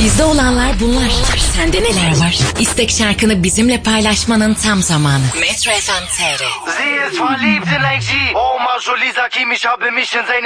Bizde olanlar bunlar. Sende neler var? İstek şarkını bizimle paylaşmanın tam zamanı. Metro FM TR.